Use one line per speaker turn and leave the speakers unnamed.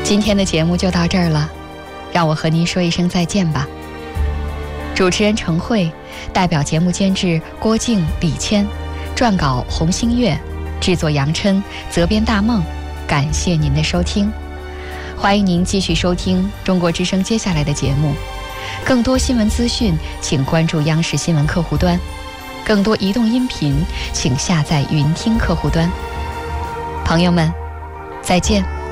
今天的节目就到这儿了，让我和您说一声再见吧。主持人程慧，代表节目监制郭静、李谦，撰稿洪星月，制作杨琛，责编大梦。感谢您的收听，欢迎您继续收听中国之声接下来的节目。更多新闻资讯，请关注央视新闻客户端；更多移动音频，请下载云听客户端。朋友们，再见。